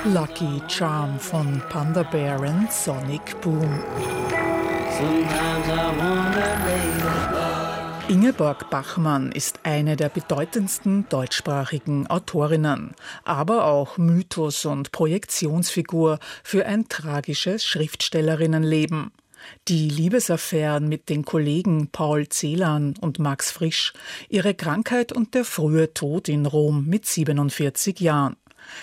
Lucky Charm von Panda Bear und Sonic Boom. Ingeborg Bachmann ist eine der bedeutendsten deutschsprachigen Autorinnen, aber auch Mythos- und Projektionsfigur für ein tragisches Schriftstellerinnenleben. Die Liebesaffären mit den Kollegen Paul Celan und Max Frisch, ihre Krankheit und der frühe Tod in Rom mit 47 Jahren.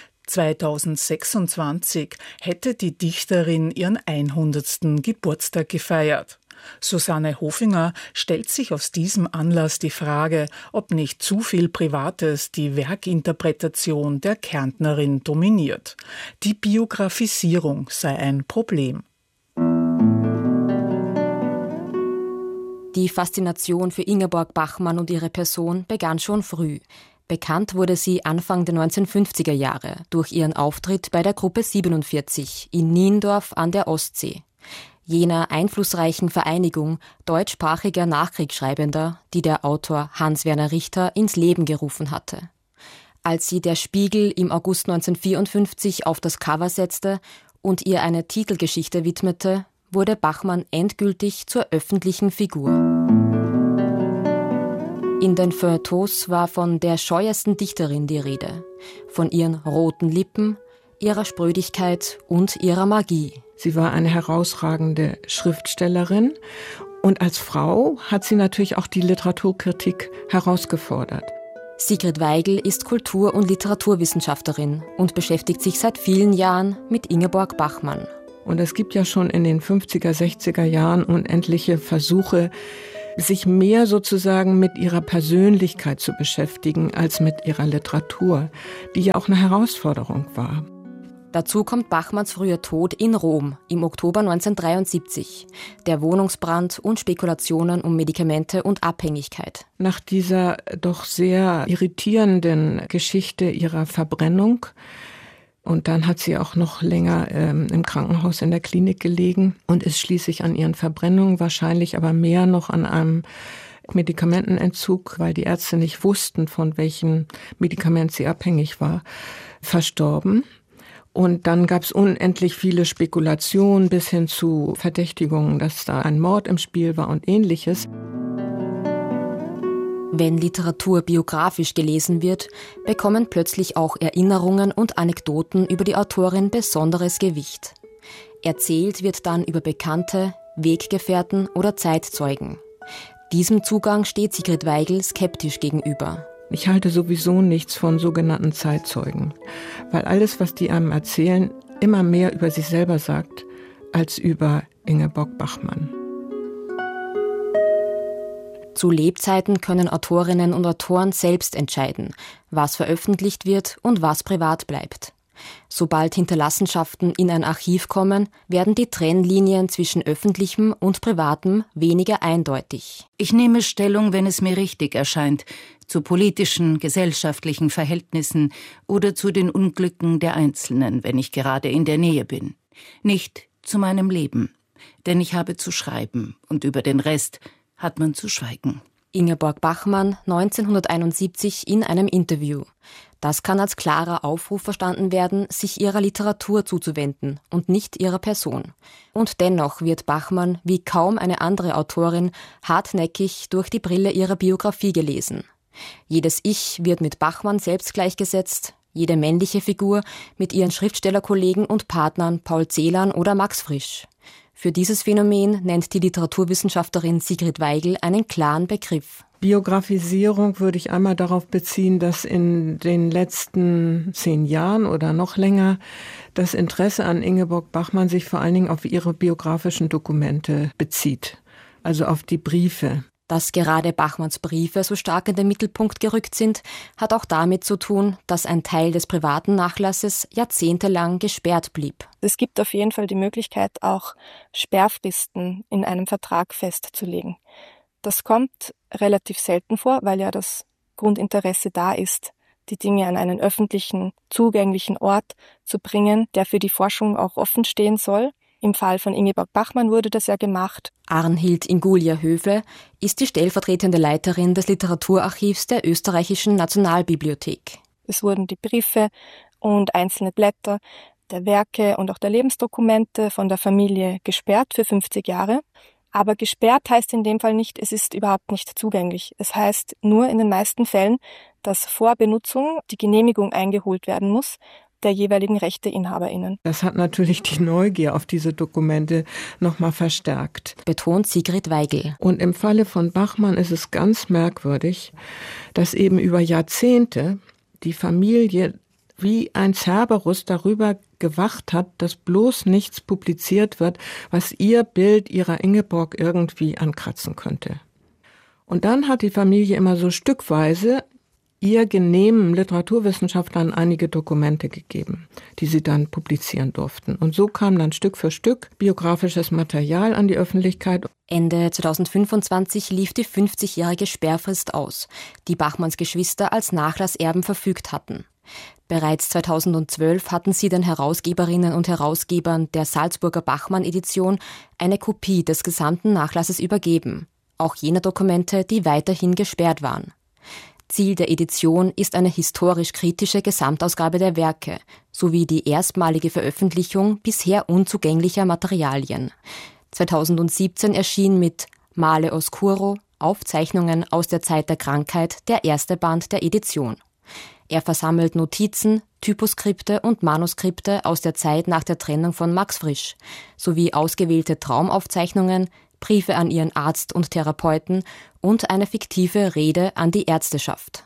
2026 hätte die Dichterin ihren 100. Geburtstag gefeiert. Susanne Hofinger stellt sich aus diesem Anlass die Frage, ob nicht zu viel Privates die Werkinterpretation der Kärntnerin dominiert. Die Biografisierung sei ein Problem. Die Faszination für Ingeborg Bachmann und ihre Person begann schon früh. Bekannt wurde sie Anfang der 1950er Jahre durch ihren Auftritt bei der Gruppe 47 in Niendorf an der Ostsee. Jener einflussreichen Vereinigung deutschsprachiger Nachkriegsschreibender, die der Autor Hans-Werner Richter ins Leben gerufen hatte. Als sie der Spiegel im August 1954 auf das Cover setzte und ihr eine Titelgeschichte widmete, wurde Bachmann endgültig zur öffentlichen Figur. In den Feuilletons war von der scheuesten Dichterin die Rede, von ihren roten Lippen, ihrer Sprödigkeit und ihrer Magie. Sie war eine herausragende Schriftstellerin und als Frau hat sie natürlich auch die Literaturkritik herausgefordert. Sigrid Weigel ist Kultur- und Literaturwissenschaftlerin und beschäftigt sich seit vielen Jahren mit Ingeborg Bachmann. Und es gibt ja schon in den 50er, 60er Jahren unendliche Versuche, sich mehr sozusagen mit ihrer Persönlichkeit zu beschäftigen als mit ihrer Literatur, die ja auch eine Herausforderung war. Dazu kommt Bachmanns früher Tod in Rom im Oktober 1973, der Wohnungsbrand und Spekulationen um Medikamente und Abhängigkeit. Nach dieser doch sehr irritierenden Geschichte ihrer Verbrennung, und dann hat sie auch noch länger im Krankenhaus in der Klinik gelegen und ist schließlich an ihren Verbrennungen, wahrscheinlich aber mehr noch an einem Medikamentenentzug, weil die Ärzte nicht wussten, von welchem Medikament sie abhängig war, verstorben. Und dann gab es unendlich viele Spekulationen bis hin zu Verdächtigungen, dass da ein Mord im Spiel war und Ähnliches. Wenn Literatur biografisch gelesen wird, bekommen plötzlich auch Erinnerungen und Anekdoten über die Autorin besonderes Gewicht. Erzählt wird dann über Bekannte, Weggefährten oder Zeitzeugen. Diesem Zugang steht Sigrid Weigel skeptisch gegenüber. Ich halte sowieso nichts von sogenannten Zeitzeugen, weil alles, was die einem erzählen, immer mehr über sich selber sagt, als über Ingeborg Bachmann. Zu Lebzeiten können Autorinnen und Autoren selbst entscheiden, was veröffentlicht wird und was privat bleibt. Sobald Hinterlassenschaften in ein Archiv kommen, werden die Trennlinien zwischen öffentlichem und privatem weniger eindeutig. Ich nehme Stellung, wenn es mir richtig erscheint, zu politischen, gesellschaftlichen Verhältnissen oder zu den Unglücken der Einzelnen, wenn ich gerade in der Nähe bin. Nicht zu meinem Leben, denn ich habe zu schreiben und über den Rest hat man zu schweigen. Ingeborg Bachmann 1971 in einem Interview. Das kann als klarer Aufruf verstanden werden, sich ihrer Literatur zuzuwenden und nicht ihrer Person. Und dennoch wird Bachmann, wie kaum eine andere Autorin, hartnäckig durch die Brille ihrer Biografie gelesen. Jedes Ich wird mit Bachmann selbst gleichgesetzt, jede männliche Figur mit ihren Schriftstellerkollegen und Partnern Paul Celan oder Max Frisch. Für dieses Phänomen nennt die Literaturwissenschaftlerin Sigrid Weigel einen klaren Begriff. Biografisierung würde ich einmal darauf beziehen, dass in den letzten 10 Jahren oder noch länger das Interesse an Ingeborg Bachmann sich vor allen Dingen auf ihre biografischen Dokumente bezieht, also auf die Briefe. Dass gerade Bachmanns Briefe so stark in den Mittelpunkt gerückt sind, hat auch damit zu tun, dass ein Teil des privaten Nachlasses jahrzehntelang gesperrt blieb. Es gibt auf jeden Fall die Möglichkeit, auch Sperrfristen in einem Vertrag festzulegen. Das kommt relativ selten vor, weil ja das Grundinteresse da ist, die Dinge an einen öffentlichen, zugänglichen Ort zu bringen, der für die Forschung auch offen stehen soll. Im Fall von Ingeborg Bachmann wurde das ja gemacht. Arnhild Ingulia Höfle ist die stellvertretende Leiterin des Literaturarchivs der Österreichischen Nationalbibliothek. Es wurden die Briefe und einzelne Blätter der Werke und auch der Lebensdokumente von der Familie gesperrt für 50 Jahre. Aber gesperrt heißt in dem Fall nicht, es ist überhaupt nicht zugänglich. Es heißt nur in den meisten Fällen, dass vor Benutzung die Genehmigung eingeholt werden muss der jeweiligen RechteinhaberInnen. Das hat natürlich die Neugier auf diese Dokumente nochmal verstärkt, betont Sigrid Weigel. Und im Falle von Bachmann ist es ganz merkwürdig, dass eben über Jahrzehnte die Familie wie ein Cerberus darüber gewacht hat, dass bloß nichts publiziert wird, was ihr Bild ihrer Ingeborg irgendwie ankratzen könnte. Und dann hat die Familie immer so stückweise ihr genehmen Literaturwissenschaftlern einige Dokumente gegeben, die sie dann publizieren durften. Und so kam dann Stück für Stück biografisches Material an die Öffentlichkeit. Ende 2025 lief die 50-jährige Sperrfrist aus, die Bachmanns Geschwister als Nachlasserben verfügt hatten. Bereits 2012 hatten sie den Herausgeberinnen und Herausgebern der Salzburger Bachmann-Edition eine Kopie des gesamten Nachlasses übergeben, auch jener Dokumente, die weiterhin gesperrt waren. Ziel der Edition ist eine historisch-kritische Gesamtausgabe der Werke sowie die erstmalige Veröffentlichung bisher unzugänglicher Materialien. 2017 erschien mit Male Oscuro, Aufzeichnungen aus der Zeit der Krankheit, der erste Band der Edition. Er versammelt Notizen, Typoskripte und Manuskripte aus der Zeit nach der Trennung von Max Frisch sowie ausgewählte Traumaufzeichnungen, Briefe an ihren Arzt und Therapeuten und eine fiktive Rede an die Ärzteschaft.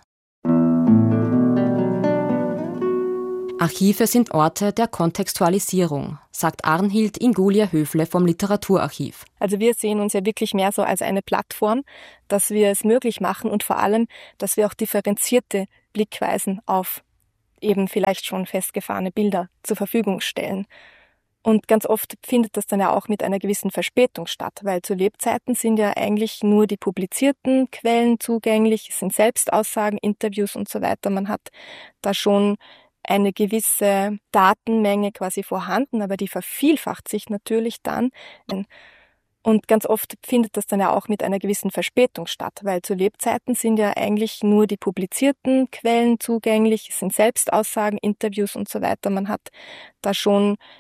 Archive sind Orte der Kontextualisierung, sagt Arnhild Ingulia-Höfle vom Literaturarchiv. Also wir sehen uns ja wirklich mehr so als eine Plattform, dass wir es möglich machen und vor allem, dass wir auch differenzierte Blickweisen auf eben vielleicht schon festgefahrene Bilder zur Verfügung stellen. Und ganz oft findet das dann ja auch mit einer gewissen Verspätung statt, weil zu Lebzeiten sind ja eigentlich nur die publizierten Quellen zugänglich, es sind Selbstaussagen, Interviews und so weiter. Man hat da schon eine gewisse Datenmenge quasi vorhanden, aber die vervielfacht sich natürlich dann. Und ganz oft findet das dann ja auch mit einer gewissen Verspätung statt, weil zu Lebzeiten sind ja eigentlich nur die publizierten Quellen zugänglich, es sind Selbstaussagen, Interviews und so weiter. Man hat da schon